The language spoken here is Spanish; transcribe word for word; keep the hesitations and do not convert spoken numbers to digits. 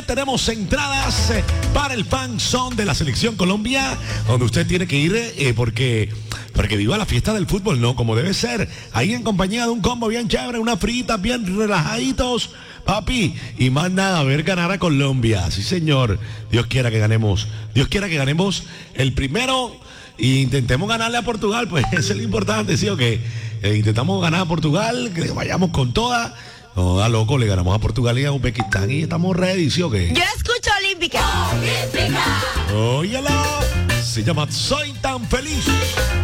tenemos entradas eh, para el Fan Zone de la Selección Colombia, donde usted tiene que ir eh, porque, porque viva la fiesta del fútbol, ¿no? Como debe ser. Ahí en compañía de un combo bien chévere, unas fritas bien relajaditos, papi. Y más nada, ver ganar a Colombia. Sí, señor. Dios quiera que ganemos. Dios quiera que ganemos el primero. Y intentemos ganarle a Portugal, pues eso es lo importante, ¿sí o qué? Eh, intentamos ganar a Portugal, que vayamos con toda. No, da loco, le ganamos a Portugal y a Uzbekistán y estamos ready, ¿sí o qué? Yo escucho Olímpica. Óyala, se llama Soy Tan Feliz.